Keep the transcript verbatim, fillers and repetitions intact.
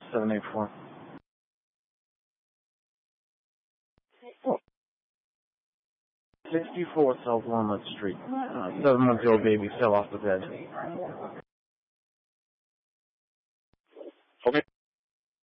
seven eight four. Oh. sixty-four South Walnut Street. Uh, seven-month-old baby fell off the bed. Okay.